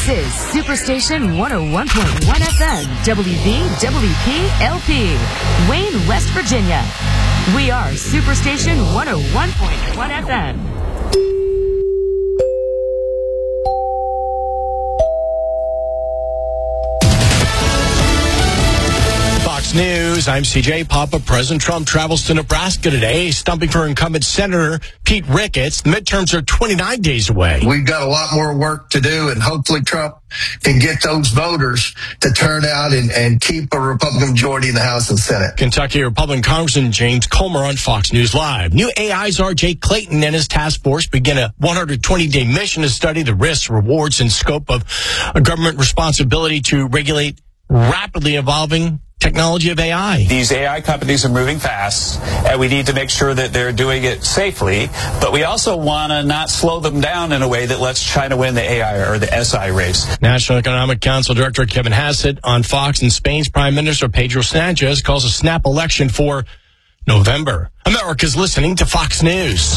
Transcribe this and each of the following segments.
This is Superstation 101.1 FM, WVWP-LP, Wayne, West Virginia. We are Superstation 101.1 FM. News. I'm CJ Papa. President Trump travels to Nebraska today, stumping for incumbent Senator Pete Ricketts. The midterms are 29 days away. We've got a lot more work to do, and hopefully Trump can get those voters to turn out and keep a Republican majority in the House and Senate. Kentucky Republican Congressman James Comer on Fox News Live. New AI czar Jay Clayton and his task force begin a 120-day mission to study the risks, rewards, and scope of a government responsibility to regulate rapidly evolving technology of AI. These AI companies are moving fast, and we need to make sure that they're doing it safely, but we also want to not slow them down in a way that lets China win the AI or the SI race. National Economic Council Director Kevin Hassett on Fox, and Spain's Prime Minister Pedro Sanchez calls a snap election for November. America's listening to Fox News.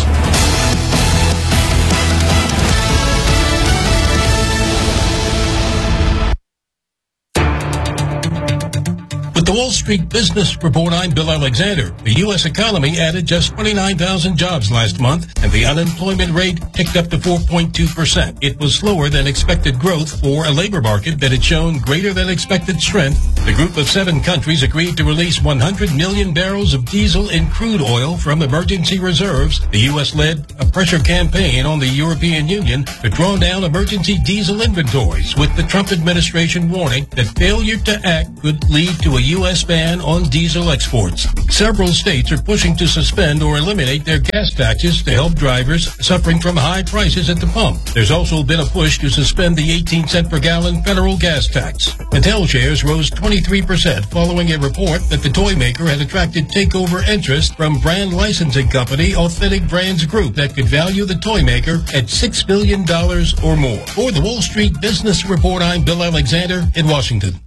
With the Wall Street Business Report, I'm Bill Alexander. The U.S. economy added just 29,000 jobs last month, and the unemployment rate ticked up to 4.2%. It was slower than expected growth for a labor market that had shown greater than expected strength. The group of 7 countries agreed to release 100 million barrels of diesel and crude oil from emergency reserves. The U.S. led a pressure campaign on the European Union to draw down emergency diesel inventories, with the Trump administration warning that failure to act could lead to a U.S. ban on diesel exports. Several states are pushing to suspend or eliminate their gas taxes to help drivers suffering from high prices at the pump. There's also been a push to suspend the 18-cent per gallon federal gas tax. Mattel shares rose 23% following a report that the toy maker had attracted takeover interest from brand licensing company Authentic Brands Group that could value the toy maker at $6 billion or more. For the Wall Street Business Report, I'm Bill Alexander in Washington.